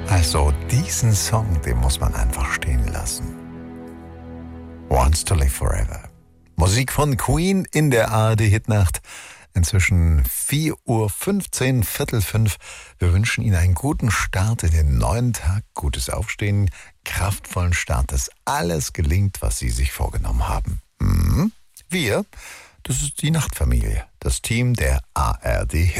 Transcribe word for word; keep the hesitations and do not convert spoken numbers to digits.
Also diesen Song, den muss man einfach stehen lassen. Wants to Live Forever. Musik von Queen in der A R D-Hitnacht. Inzwischen vier Uhr fünfzehn, Viertel fünf. Wir wünschen Ihnen einen guten Start in den neuen Tag, gutes Aufstehen, kraftvollen Start, dass alles gelingt, was Sie sich vorgenommen haben. Mhm. Wir, das ist die Nachtfamilie, das Team der A R D-Hitnacht.